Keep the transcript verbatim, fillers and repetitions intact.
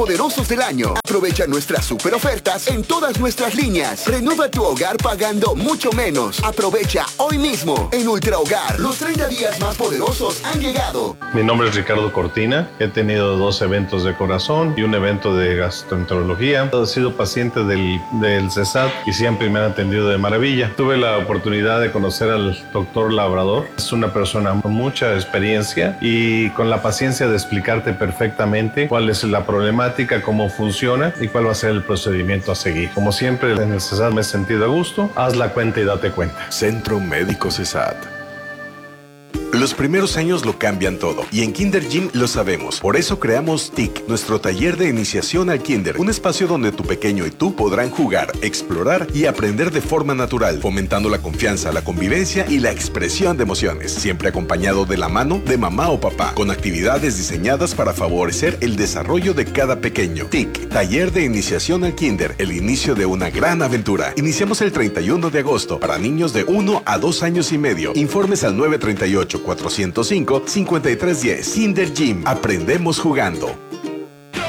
Poderosos del año. Aprovecha nuestras super ofertas en todas nuestras líneas. Renueva tu hogar pagando mucho menos. Aprovecha hoy mismo. En Ultra Hogar, los treinta días más poderosos han llegado. Mi nombre es Ricardo Cortina. He tenido dos eventos de corazón y un evento de gastroenterología. He sido paciente del, del CESAT y siempre me han atendido de maravilla. Tuve la oportunidad de conocer al doctor Labrador. Es una persona con mucha experiencia y con la paciencia de explicarte perfectamente cuál es la problemática, cómo funciona y cuál va a ser el procedimiento a seguir. Como siempre, en el CESAT me he sentido a gusto. Haz la cuenta y date cuenta. Centro Médico CESAT. Los primeros años lo cambian todo y en Kinder Gym lo sabemos. Por eso creamos T I C, nuestro taller de iniciación al Kinder. Un espacio donde tu pequeño y tú podrán jugar, explorar y aprender de forma natural, fomentando la confianza, la convivencia y la expresión de emociones. Siempre acompañado de la mano de mamá o papá, con actividades diseñadas para favorecer el desarrollo de cada pequeño. T I C, taller de iniciación al Kinder, el inicio de una gran aventura. Iniciamos el treinta y uno de agosto para niños de uno a dos años y medio. Informes al nueve tres ocho, cuatro cero cinco, cinco tres uno cero. Kinder Gym. Aprendemos jugando.